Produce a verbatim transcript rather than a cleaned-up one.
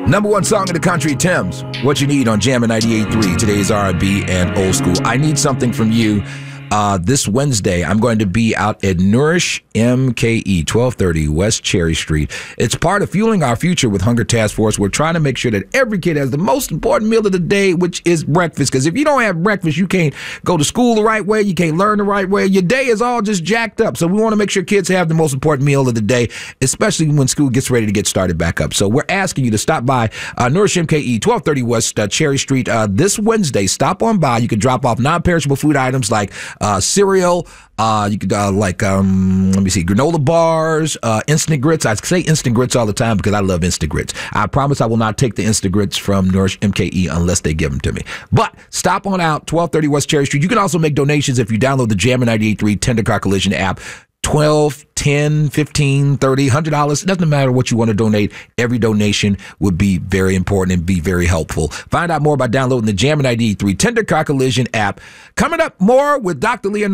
Number one song in the country, Tim's What You Need on Jammin' ninety-eight point three. Today's R and B and old school. I need something from you. Uh, this Wednesday, I'm going to be out at Nourish M K E, twelve thirty West Cherry Street. It's part of Fueling Our Future with Hunger Task Force. We're trying to make sure that every kid has the most important meal of the day, which is breakfast. Because if you don't have breakfast, you can't go to school the right way. You can't learn the right way. Your day is all just jacked up. So we want to make sure kids have the most important meal of the day, especially when school gets ready to get started back up. So we're asking you to stop by uh, Nourish M K E, twelve thirty West uh, Cherry Street uh, this Wednesday. Stop on by. You can drop off non-perishable food items like Uh, cereal, uh, you could uh, like, um, let me see, granola bars, uh, instant grits. I say instant grits all the time because I love instant grits. I promise I will not take the instant grits from Nourish M K E unless they give them to me. But stop on out, twelve thirty West Cherry Street. You can also make donations if you download the Jammin' ninety-eight point three Tender Car Collision app. twelve, ten, fifteen, thirty, one hundred dollars. It doesn't matter what you want to donate. Every donation would be very important and be very helpful. Find out more by downloading the Jammin' ninety-eight point three Tender Car Collision app. Coming up more with Doctor Leonardo.